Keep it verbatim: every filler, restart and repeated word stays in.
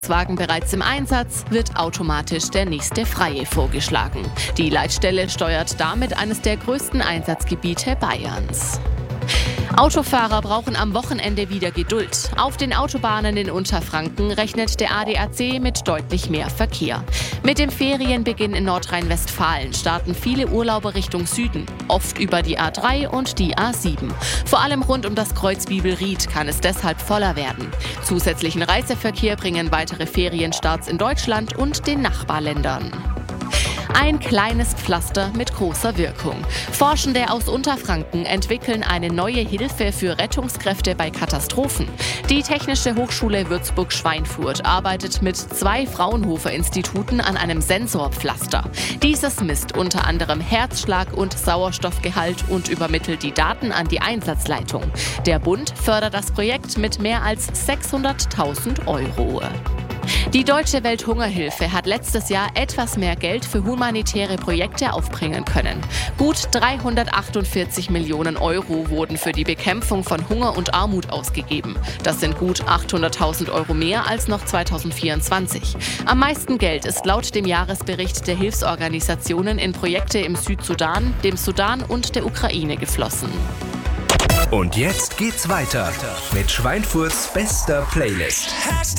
Wagen bereits im Einsatz, wird automatisch der nächste freie vorgeschlagen. Die Leitstelle steuert damit eines der größten Einsatzgebiete Bayerns. Autofahrer brauchen am Wochenende wieder Geduld. Auf den Autobahnen in Unterfranken rechnet der A D A C mit deutlich mehr Verkehr. Mit dem Ferienbeginn in Nordrhein-Westfalen starten viele Urlauber Richtung Süden, oft über die A drei und die A sieben. Vor allem rund um das Kreuz Bibelried kann es deshalb voller werden. Zusätzlichen Reiseverkehr bringen weitere Ferienstarts in Deutschland und den Nachbarländern. Ein kleines Pflaster mit großer Wirkung. Forschende aus Unterfranken entwickeln eine neue Hilfe für Rettungskräfte bei Katastrophen. Die Technische Hochschule Würzburg-Schweinfurt arbeitet mit zwei Fraunhofer-Instituten an einem Sensorpflaster. Dieses misst unter anderem Herzschlag und Sauerstoffgehalt und übermittelt die Daten an die Einsatzleitung. Der Bund fördert das Projekt mit mehr als sechshunderttausend Euro. Die Deutsche Welthungerhilfe hat letztes Jahr etwas mehr Geld für humanitäre Projekte aufbringen können. Gut dreihundertachtundvierzig Millionen Euro wurden für die Bekämpfung von Hunger und Armut ausgegeben. Das sind gut achthunderttausend Euro mehr als noch zweitausendvierundzwanzig. Am meisten Geld ist laut dem Jahresbericht der Hilfsorganisationen in Projekte im Südsudan, dem Sudan und der Ukraine geflossen. Und jetzt geht's weiter mit Schweinfurts bester Playlist.